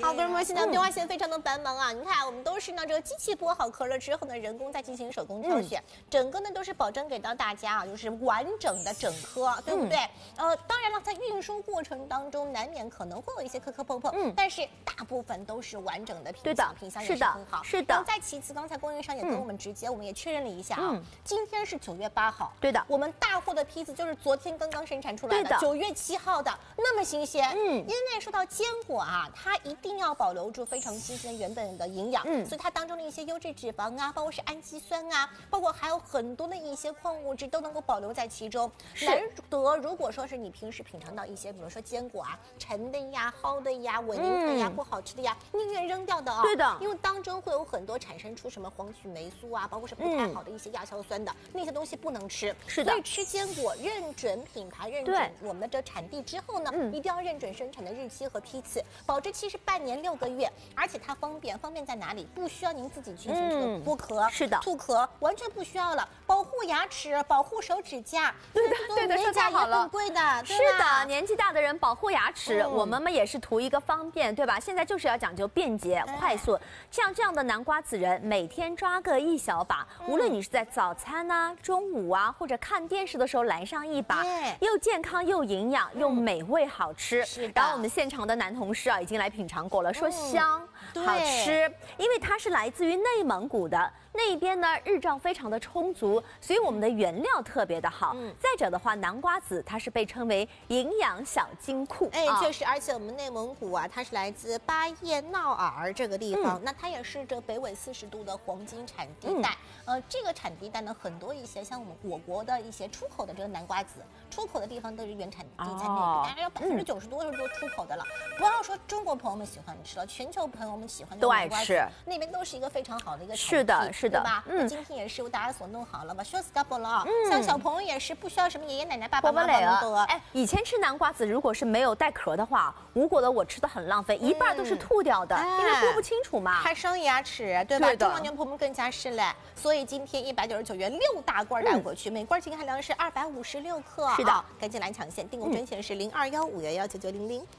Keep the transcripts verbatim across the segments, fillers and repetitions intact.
好，各位们，现在电话线非常的繁忙啊！你看，我们都是呢这个机器剥好壳了之后呢，人工再进行手工挑选，整个呢都是保证给到大家啊，就是完整的整颗，对不对？呃，当然了，在运输过程当中难免可能会有一些磕磕碰碰，嗯，但是大部分都是完整的品对的， 品相也是很好， 是的。 然后再其次，刚才供应商也跟我们直接，我们也确认了一下啊，今天是九月八号， 对的， 我们大货的批次就是昨天刚刚生产出来的，九月七号的，那么新鲜，嗯，因为说到坚果啊，它一定要保留住非常新鲜原本的营养，嗯，所以它当中的一些优质脂肪啊，包括是氨基酸啊，包括还有很多的一些矿物质都能够保留在其中。难得如果说是你平时品尝到一些，比如说坚果啊，沉的呀、蒿的呀、伪宁的呀、不好吃的呀，宁愿扔掉的啊， 对的， 因为当中会有很多产生出什么黄曲霉素啊，包括是不太好的一些亚硝酸的，那些东西不能吃。 是的， 所以吃坚果认准品牌，认准我们的这产地之后呢，一定要认准生产的日期和批次，保质期是半年六个月，而且它方便，方便在哪里？不需要您自己去进行剥壳、 是的， 吐壳，完全不需要了，保护牙齿，保护手指甲， 对的，对的，说太好了， 很贵的， 是的，年纪大的人保护牙齿，我们们也是图一个方便，对吧？现在就是要讲究便捷、快速，像这样的南瓜籽仁，每天抓个一小把，无论你是在早餐啊、中午啊，或者看电视的时候来上一把，又健康又营养又美味好吃。是的。然后我们现场的男同事啊，已经来品尝过了，说香、好吃，因为它是来自于内蒙古的。那边呢日照非常的充足，所以我们的原料特别的好。嗯、再者的话，南瓜籽它是被称为营养小金库。 哎，确实，而且我们内蒙古啊，它是来自巴彦淖尔这个地方，嗯、那它也是这个北纬四十度的黄金产地带。嗯、呃，这个产地带呢，很多一些像我们我国的一些出口的这个南瓜籽，出口的地方都是原产地在那边，当然有百分之九十多是做出口的了。不要说中国朋友们喜欢吃了，全球朋友们喜欢都爱吃， 那边都是一个非常好的一个产地。 是的，是的， 对吧？嗯，今天也是由大家所弄好了吧？说 scalp 了啊，像小朋友也是不需要什么爷爷奶奶、爸爸妈妈们多。 哎，以前吃南瓜籽如果是没有带壳的话，无果的我吃的很浪费，一半都是吐掉的，因为剥不清楚嘛， 还伤牙齿，对吧？中老年朋友们更加是嘞。所以今天一百九十九元六大罐带回去，每罐净含量是二百五十六克。 是的， 赶紧来抢现，订购专线是零二幺五幺幺九九零零。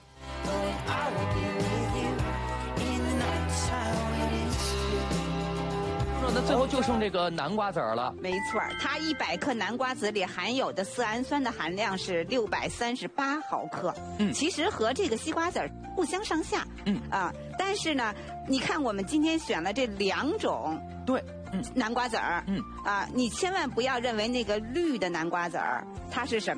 那最后就剩这个南瓜籽儿了。 没错，它一百克南瓜籽里含有的色氨酸的含量是六百三十八毫克。嗯，其实和这个西瓜籽儿不相上下。嗯啊，但是呢，你看我们今天选了这两种。 对。嗯， 南瓜籽儿。嗯啊，你千万不要认为那个绿的南瓜籽儿它是什么。